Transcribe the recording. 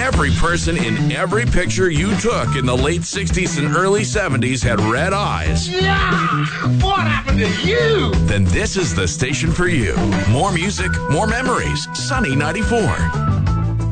every person in every picture you took in the late 60s and early 70s had red eyes, Yeah! What happened to you? then this is the station for you. More music, more memories. Sunny 94.